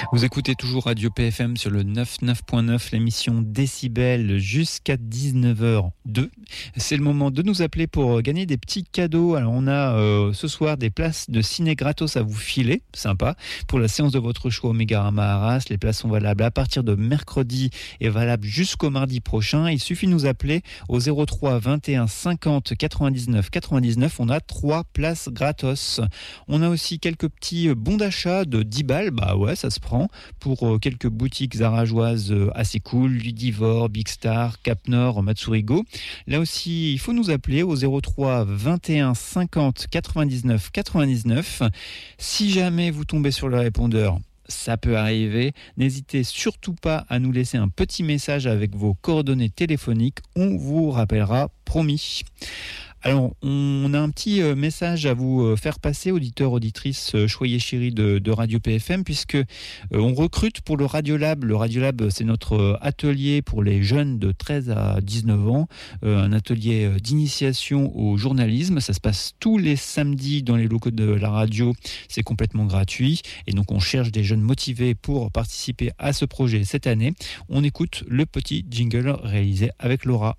Vous écoutez toujours Radio PFM sur le 99.9, l'émission Décibel jusqu'à 19h02. C'est le moment de nous appeler pour gagner des petits cadeaux. Alors on a ce soir des places de ciné gratos à vous filer, sympa, pour la séance de votre choix au Mégarama Arras. Les places sont valables à partir de mercredi et valables jusqu'au mardi prochain. Il suffit de nous appeler au 03 21 50 99 99. On a 3 places gratos. On a aussi quelques petits bons d'achat de 10 balles. Bah ouais, ça se prend pour quelques boutiques arageoises assez cool, Ludivore, Big Star, Cap Nord, Matsurigo. Là aussi, il faut nous appeler au 03 21 50 99 99. Si jamais vous tombez sur le répondeur, ça peut arriver, n'hésitez surtout pas à nous laisser un petit message avec vos coordonnées téléphoniques, on vous rappellera, promis. Alors, on a un petit message à vous faire passer, auditeurs, auditrices, choyés chéris de Radio PFM, puisque on recrute pour le Radiolab. Le Radiolab, c'est notre atelier pour les jeunes de 13 à 19 ans, un atelier d'initiation au journalisme. Ça se passe tous les samedis dans les locaux de la radio. C'est complètement gratuit. Et donc, on cherche des jeunes motivés pour participer à ce projet cette année. On écoute le petit jingle réalisé avec Laura.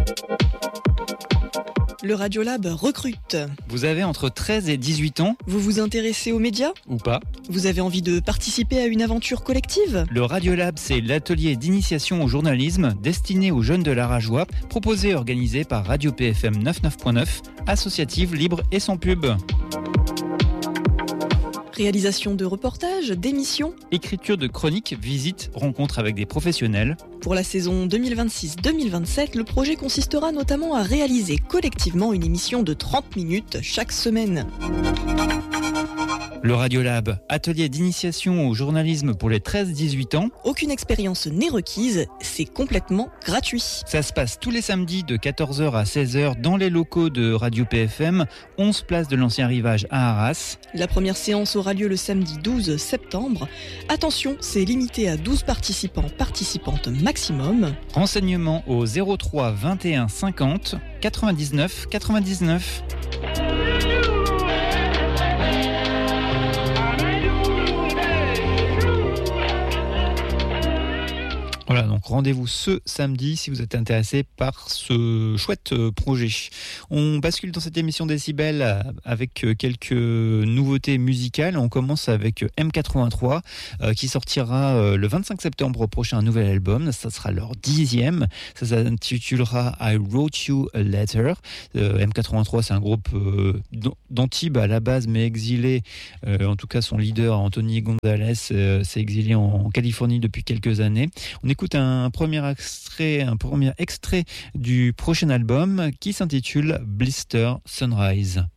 Le Radiolab recrute. Vous avez entre 13 et 18 ans? Vous vous intéressez aux médias? Ou pas? Vous avez envie de participer à une aventure collective? Le Radiolab, c'est l'atelier d'initiation au journalisme destiné aux jeunes de l'Arageois, proposé et organisé par Radio PFM 99.9, associative, libre et sans pub. Réalisation de reportages, d'émissions. Écriture de chroniques, visites, rencontres avec des professionnels. Pour la saison 2026-2027, le projet consistera notamment à réaliser collectivement une émission de 30 minutes chaque semaine. Le Radiolab, atelier d'initiation au journalisme pour les 13-18 ans. Aucune expérience n'est requise, c'est complètement gratuit. Ça se passe tous les samedis de 14h à 16h dans les locaux de Radio PFM, 11 places de l'Ancien Rivage à Arras. La première séance aura lieu le samedi 12 septembre. Attention, c'est limité à 12 participantes maximum. Renseignements au 03 21 50 99 99. Voilà, donc rendez-vous ce samedi si vous êtes intéressé par ce chouette projet. On bascule dans cette émission Décibel avec quelques nouveautés musicales. On commence avec M83 qui sortira le 25 septembre prochain un nouvel album. Ça sera leur 10e. Ça s'intitulera I Wrote You a Letter. M83, c'est un groupe d'Antibes à la base mais exilé. En tout cas, son leader Anthony Gonzalez s'est exilé en Californie depuis quelques années. On écoute un premier extrait du prochain album qui s'intitule Blister Sunrise.